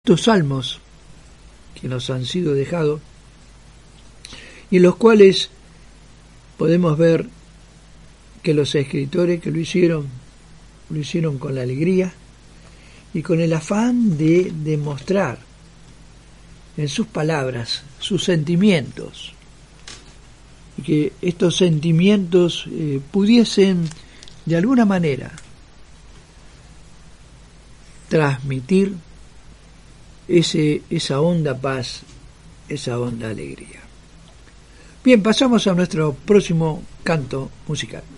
estos salmos que nos han sido dejados y en los cuales podemos ver que los escritores que lo hicieron con la alegría y con el afán de demostrar en sus palabras sus sentimientos, y que estos sentimientos pudiesen de alguna manera transmitir esa honda paz, esa honda alegría. Bien, pasamos a nuestro próximo canto musical.